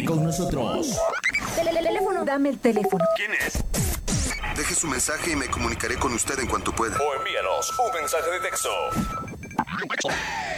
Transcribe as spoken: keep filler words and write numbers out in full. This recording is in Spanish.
con nosotros. Teléfono. Dame el teléfono. ¿Quién es? Deje su mensaje y me comunicaré con usted en cuanto pueda. O envíanos un mensaje de texto.